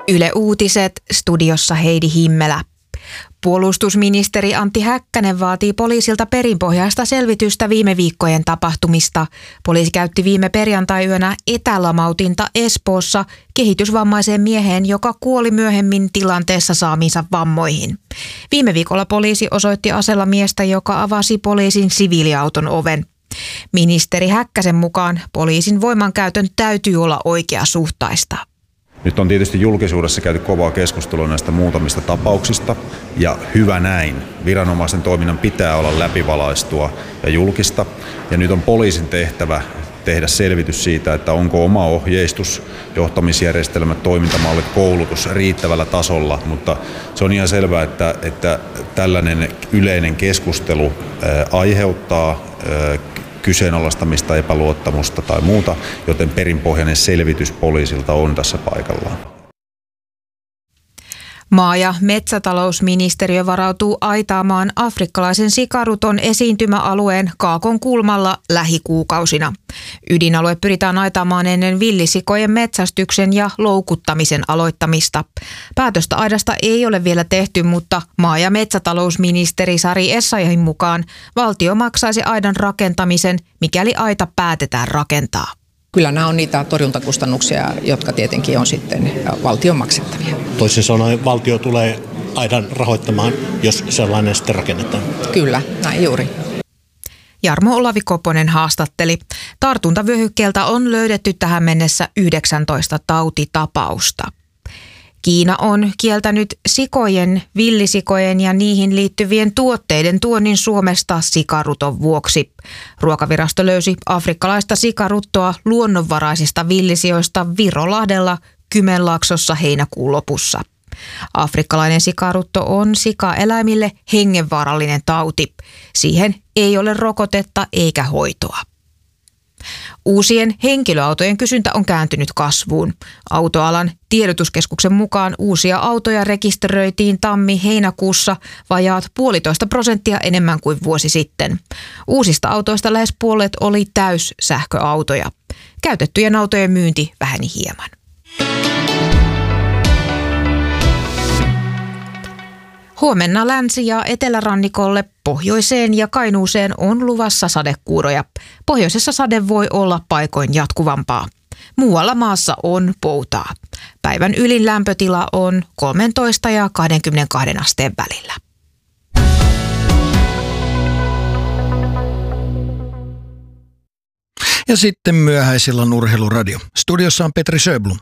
Yle Uutiset, studiossa Heidi Himmelä. Puolustusministeri Antti Häkkänen vaatii poliisilta perinpohjaista selvitystä viime viikkojen tapahtumista. Poliisi käytti viime perjantai-yönä etälamautinta Espoossa kehitysvammaiseen mieheen, joka kuoli myöhemmin tilanteessa saamiinsa vammoihin. Viime viikolla poliisi osoitti aseella miestä, joka avasi poliisin siviiliauton oven. Ministeri Häkkäsen mukaan poliisin voimankäytön täytyy olla oikeasuhtaista. Nyt on tietysti julkisuudessa käyty kovaa keskustelua näistä muutamista tapauksista, ja hyvä näin. Viranomaisen toiminnan pitää olla läpivalaistua ja julkista, ja nyt on poliisin tehtävä tehdä selvitys siitä, että onko oma ohjeistus, johtamisjärjestelmät, toimintamallit, koulutus riittävällä tasolla, mutta se on ihan selvää, että tällainen yleinen keskustelu aiheuttaa kyseenalaistamista, epäluottamusta tai muuta, joten perinpohjainen selvitys poliisilta on tässä paikallaan. Maa- ja metsätalousministeriö varautuu aitaamaan afrikkalaisen sikaruton esiintymäalueen Kaakon kulmalla lähikuukausina. Ydinalue pyritään aitaamaan ennen villisikojen metsästyksen ja loukuttamisen aloittamista. Päätöstä aidasta ei ole vielä tehty, mutta maa- ja metsätalousministeri Sari Essayahin mukaan valtio maksaisi aidan rakentamisen, mikäli aita päätetään rakentaa. Kyllä nämä on niitä torjuntakustannuksia, jotka tietenkin on sitten valtion maksettavia. Toisin sanoen valtio tulee aidan rahoittamaan, jos sellainen sitten rakennetaan. Kyllä, näin juuri. Jarmo Olavi Koponen haastatteli. Tartuntavyöhykkeeltä on löydetty tähän mennessä 19 tautitapausta. Kiina on kieltänyt sikojen, villisikojen ja niihin liittyvien tuotteiden tuonnin Suomesta sikaruton vuoksi. Ruokavirasto löysi afrikkalaista sikaruttoa luonnonvaraisista villisijoista Virolahdella Kymenlaaksossa heinäkuun lopussa. Afrikkalainen sikarutto on sikaeläimille hengenvaarallinen tauti. Siihen ei ole rokotetta eikä hoitoa. Uusien henkilöautojen kysyntä on kääntynyt kasvuun. Autoalan tiedotuskeskuksen mukaan uusia autoja rekisteröitiin tammi-heinäkuussa vajaat 1,5% enemmän kuin vuosi sitten. Uusista autoista lähes puolet oli täyssähköautoja. Käytettyjen autojen myynti väheni hieman. Huomenna länsi- ja etelärannikolle, pohjoiseen ja Kainuuseen on luvassa sadekuuroja. Pohjoisessa sade voi olla paikoin jatkuvampaa. Muualla maassa on poutaa. Päivän ylin lämpötila on 13 ja 22 asteen välillä. Ja sitten myöhäisillan urheiluradio. Studiossa on Petri Sjöblom.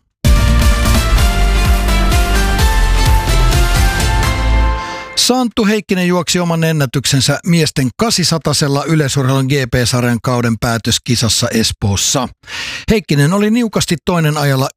Santtu Heikkinen juoksi oman ennätyksensä miesten 800-sella yleisurheilun GP-sarjan kauden päätöskisassa Espoossa. Heikkinen oli niukasti toinen ajalla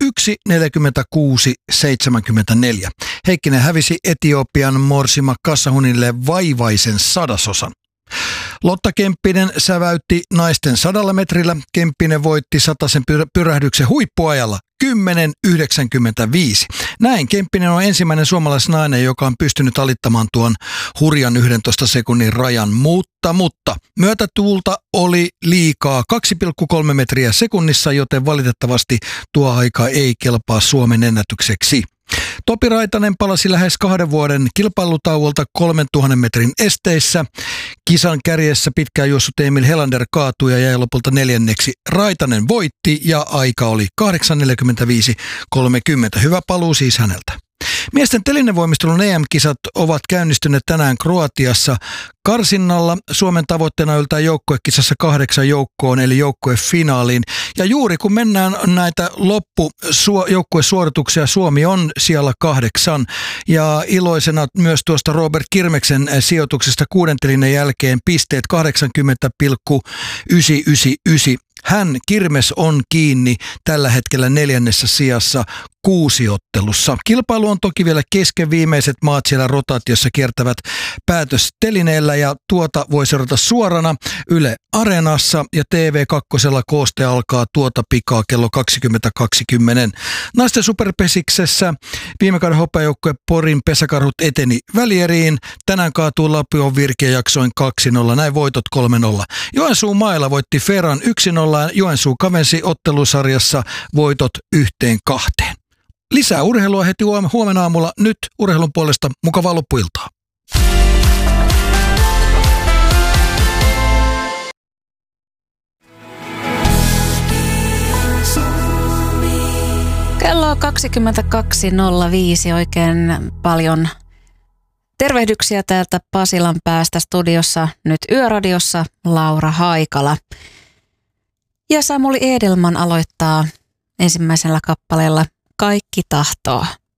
1.46.74. Heikkinen hävisi Etiopian Morsima Kassahunille vaivaisen sadasosan. Lotta Kemppinen säväytti naisten 100 metrillä. Kemppinen voitti satasen pyrähdyksen huippuajalla 10.95. Näin Kemppinen on ensimmäinen suomalaisnainen, joka on pystynyt alittamaan tuon hurjan 11 sekunnin rajan, mutta myötätuulta oli liikaa 2,3 metriä sekunnissa, joten valitettavasti tuo aika ei kelpaa Suomen ennätykseksi. Topi Raitanen palasi lähes 2 vuoden kilpailutauolta 3000 metrin esteissä. Kisan kärjessä pitkään juossut Emil Helander kaatui ja jäi lopulta 4. Raitanen voitti ja aika oli 8.45.30. Hyvä paluu siis häneltä. Miesten telinevoimistelun EM-kisat ovat käynnistyneet tänään Kroatiassa karsinnalla. Suomen tavoitteena yltää joukkuekisassa 8 joukkoon eli joukkuefinaaliin. Ja juuri kun mennään näitä joukkuesuorituksia, Suomi on siellä 8. Ja iloisena myös tuosta Robert Kirmeksen sijoituksesta 6. telinen jälkeen pisteet 80,999. Kirmes on kiinni tällä hetkellä 4. sijassa 6 ottelussa. Kilpailu on toki vielä kesken, viimeiset maat siellä rotaatiossa kiertävät päätöstelineellä ja tuota voi seurata suorana Yle Areenassa ja TV2 kooste alkaa tuota pikaa kello 20.20. Naisten superpesiksessä viime kauden hopeajoukkue Porin pesäkarhut eteni välieriin. Tänään kaatuu Lapion Virke jaksoin 2-0, näin voitot 3-0. Joensuu Maila voitti Ferran 1-0, Joensuu kavensi ottelusarjassa voitot 1-2. Lisää urheilua heti huomenna aamulla. Nyt urheilun puolesta mukavaa loppuiltaa. Kello 22.05. Oikein paljon tervehdyksiä täältä Pasilan päästä studiossa, nyt Yöradiossa Laura Haikala. Ja Samuli Edelman aloittaa ensimmäisellä kappaleella Kaikki tahtoo.